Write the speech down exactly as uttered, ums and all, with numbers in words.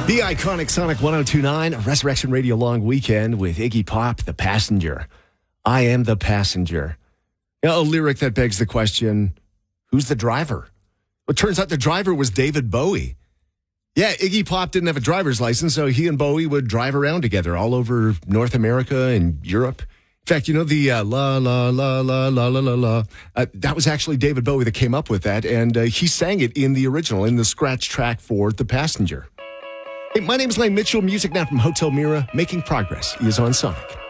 The iconic Sonic one oh two point nine Resurrection Radio Long Weekend with Iggy Pop, The Passenger. I am the passenger. You know, a lyric that begs the question, who's the driver? Well, it turns out the driver was David Bowie. Yeah, Iggy Pop didn't have a driver's license, so he and Bowie would drive around together all over North America and Europe. In fact, you know, the uh, la, la, la, la, la, la, la, la, uh, that was actually David Bowie that came up with that, and uh, he sang it in the original, in the scratch track for The Passenger. Hey, my name is Lane Mitchell. Music now from Hotel Mira. Making Progress is on Sonic.